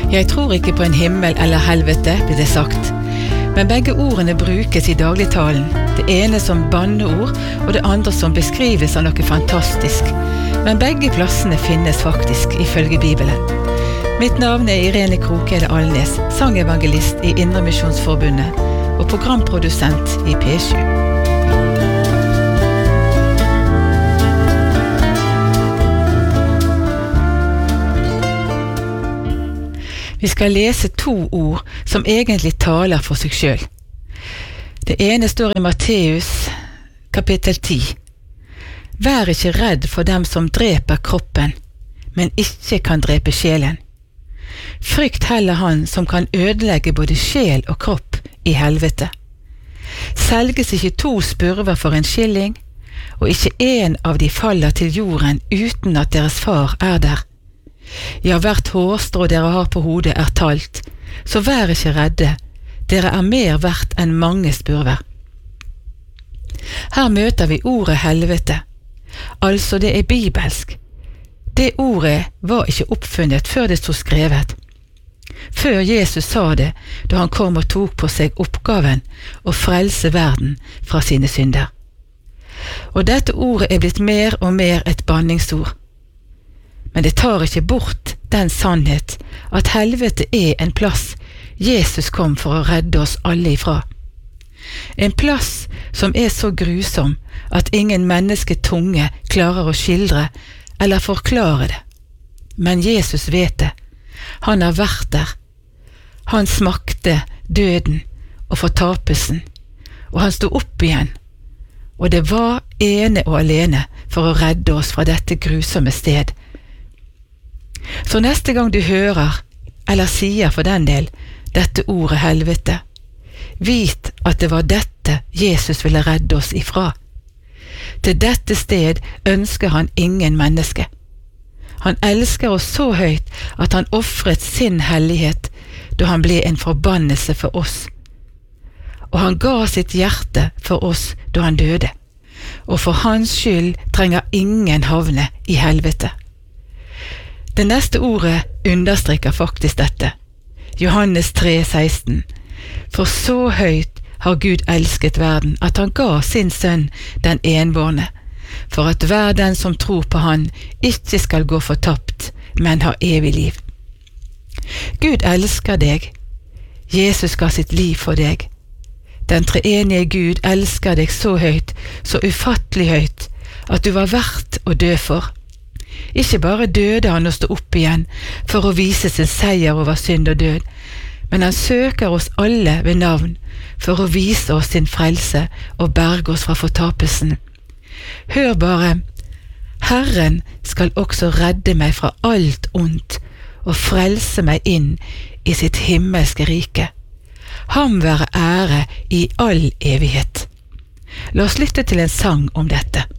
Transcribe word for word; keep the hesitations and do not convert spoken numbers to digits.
Jeg tror ikke på en himmel eller helvete, blir det sagt. Men begge ordene brukes i dagligtalen. Det ene som banneord, og det andre som beskrives av noe fantastisk. Men begge plassene finnes faktisk, ifølge Bibelen. Mitt navn er Irene Krokede Alnes, sangevangelist i Indremisjonsforbundet og programprodusent i P sju. Vi skal lese to ord som egentlig taler for seg selv. Det ene står i Matteus kapittel ti. Vær ikke redd for dem som dreper kroppen, men ikke kan drepe sjelen. Frykt heller han som kan ødelegge både sjel og kropp i helvete. Selges ikke to spurver for en skilling, og ikke en av de faller til jorden uten at deres far er der. Ja, hvert hårstrå dere har på hodet er talt, så vær ikke redde, dere er mer verdt enn mange spurver. Her møter vi ordet helvete, altså det er bibelsk. Det ordet var ikke oppfunnet før det stod skrevet. Før Jesus sa det, da han kom og tok på seg oppgaven å frelse verden fra sine synder. Og dette ordet er blitt mer og mer et banningsord. Men det tar ikke bort den sannhet at helvete er en plass Jesus kom for å redde oss alle ifra. En plass som er så grusom at ingen mennesketunge klarer å skildre eller forklare det. Men Jesus vet det. Han har vært der. Han smakte døden og fortapelsen, og han stod opp igjen. Og det var ene og alene for å redde oss fra dette grusomme sted. Så neste gang du hører, eller sier for den del, dette ordet helvete, vit at det var dette Jesus ville redde oss ifra. Til dette sted ønsker han ingen menneske. Han elsker oss så høyt at han offret sin hellighet da han ble en forbannelse for oss. Og han ga sitt hjerte for oss da han døde. Og for hans skyld trenger ingen havne i helvete. Det neste ordet understreker faktisk dette. Johannes tre seksten. For så høyt har Gud elsket verden, at han ga sin sønn den enbårne, for at hver den som tror på han ikke skal gå fortapt, men ha evig liv. Gud elsker deg. Jesus ga sitt liv for deg. Den treenige Gud elsker deg så høyt, så ufattelig høyt, at du var verdt å dø for. Ikke bare døde han og stod opp igjen for å vise sin seier over synd og død, men han søker oss alle ved navn for å vise oss sin frelse og berge oss fra fortapelsen. Hør bare, Herren skal også redde meg fra alt ondt og frelse meg inn i sitt himmelske rike. Ham være ære i all evighet. La oss lytte til en sang om dette.